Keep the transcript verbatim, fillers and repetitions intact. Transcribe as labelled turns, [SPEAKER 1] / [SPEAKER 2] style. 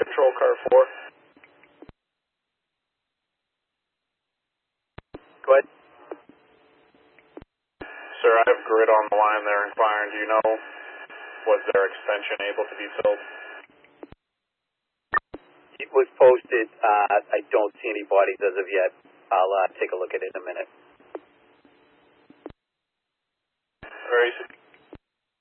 [SPEAKER 1] Control car four.
[SPEAKER 2] Go ahead.
[SPEAKER 1] Sir, I have grid on the line there inquiring. Do you know, was their extension able to be filled?
[SPEAKER 2] It was posted. Uh, I don't see any bodies as of yet. I'll uh, take a look at it in a minute.
[SPEAKER 1] All right.